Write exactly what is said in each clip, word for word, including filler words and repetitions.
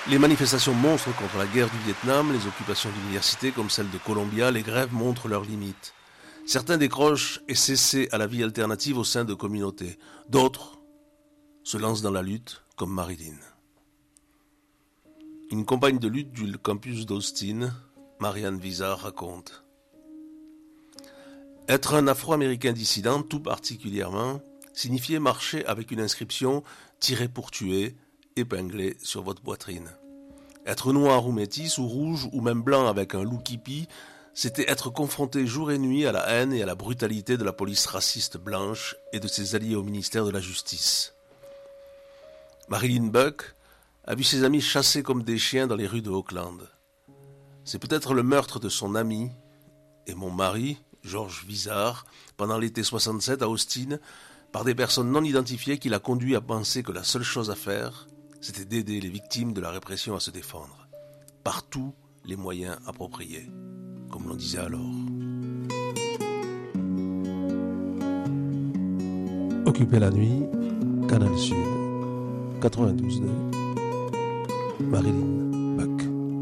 Les manifestations monstres contre la guerre du Vietnam, les occupations d'universités comme celle de Columbia, les grèves montrent leurs limites. Certains décrochent et s'essaient à la vie alternative au sein de communautés. D'autres se lancent dans la lutte, comme Marilyn. Une compagne de lutte du campus d'Austin, Marianne Vizard, raconte: être un Afro-Américain dissident, tout particulièrement, signifiait marcher avec une inscription « tiré pour tuer » épinglée sur votre poitrine. Être noir ou métis, ou rouge, ou même blanc avec un look hippie, c'était être confronté jour et nuit à la haine et à la brutalité de la police raciste blanche et de ses alliés au ministère de la Justice. Marilyn Buck a vu ses amis chassés comme des chiens dans les rues de Oakland. C'est peut-être le meurtre de son ami et mon mari, Georges Vizard, pendant l'été soixante-sept à Austin, par des personnes non identifiées qui l'a conduit à penser que la seule chose à faire, c'était d'aider les victimes de la répression à se défendre, par tous les moyens appropriés, comme l'on disait alors. Occuper la nuit, Canal Sud, quatre-vingt-douze deux, Marilyn Buck.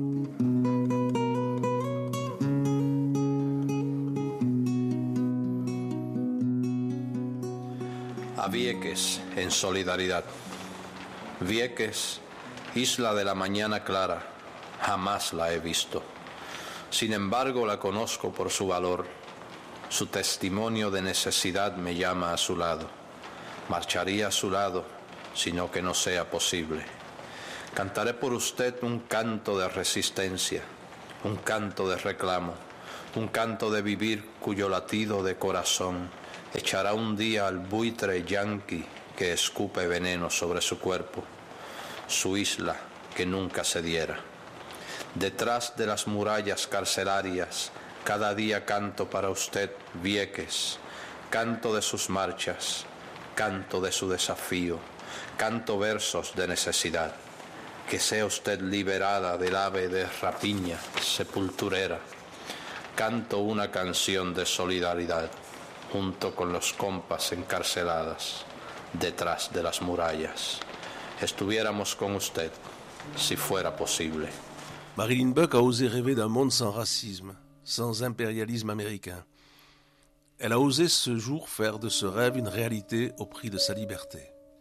A Vieques en solidaridad. Vieques, isla de la mañana clara, jamás la he visto. Sin embargo, la conozco por su valor. Su testimonio de necesidad me llama a su lado. Marcharía a su lado, sino que no sea posible. Cantaré por usted un canto de resistencia, un canto de reclamo, un canto de vivir cuyo latido de corazón echará un día al buitre yanqui que escupe veneno sobre su cuerpo, su isla que nunca se diera. Detrás de las murallas carcelarias, cada día canto para usted, Vieques, canto de sus marchas, canto de su desafío, canto versos de necesidad. Que sea usted liberada del ave de rapiña sepulturera. Canto una canción de solidaridad, junto con los compas encarceladas, detrás de las murallas. Estuviéramos con usted, si fuera posible. Marilyn Buck a osé rêver d'un monde sans racisme, sans impérialisme américain. Elle a osé ce jour faire de ce rêve une réalité au prix de sa liberté.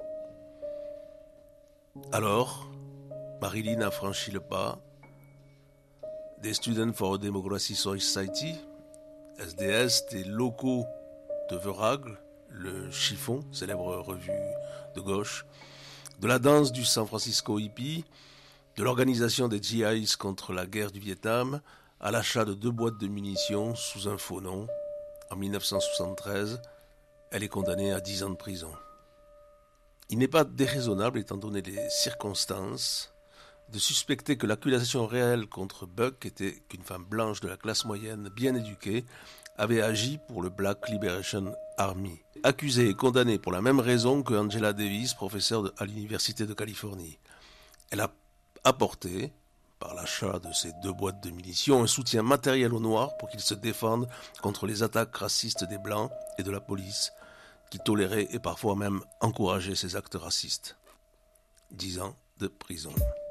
Alors, Marilyn a franchi le pas. Des Students for a Democracy Society, S D S, des locaux de Veragle, le Chiffon, célèbre revue de gauche, de la danse du San Francisco hippie, de l'organisation des G Is contre la guerre du Vietnam, à l'achat de deux boîtes de munitions sous un faux nom. En dix-neuf cent soixante-treize, elle est condamnée à dix ans de prison. Il n'est pas déraisonnable, étant donné les circonstances, de suspecter que l'accusation réelle contre Buck était qu'une femme blanche de la classe moyenne, bien éduquée, avait agi pour le Black Liberation Army. Accusée et condamnée pour la même raison que Angela Davis, professeure de, à l'Université de Californie. Elle a apporté, par l'achat de ces deux boîtes de munitions, un soutien matériel aux Noirs pour qu'ils se défendent contre les attaques racistes des Blancs et de la police, qui toléraient et parfois même encourageaient ces actes racistes. Dix ans de prison.